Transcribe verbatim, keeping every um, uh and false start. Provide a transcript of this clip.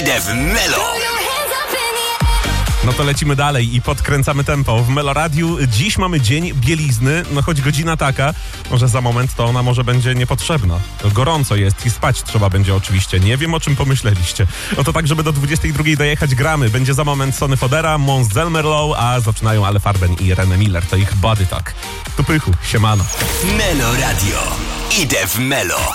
Idę w Melo. No to lecimy dalej i podkręcamy tempo w Melo Radiu. Dziś mamy dzień bielizny, no choć godzina taka, że za moment to ona może będzie niepotrzebna. Gorąco jest i spać trzeba będzie oczywiście. Nie wiem, o czym pomyśleliście. No to tak, żeby do dwudziestej drugiej dojechać, gramy. Będzie za moment Sonny Fodera, Mons Zelmerlow, a zaczynają Ale Farben i René Miller. To ich Body Talk. Tu pychu, siemano. Melo Radio. Idę w Melo.